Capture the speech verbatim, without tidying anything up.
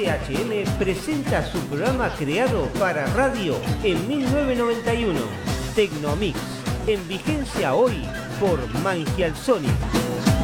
H M presenta su programa creado para radio en mil novecientos noventa y uno, Tecnomix, en vigencia hoy por Mangial Sonic.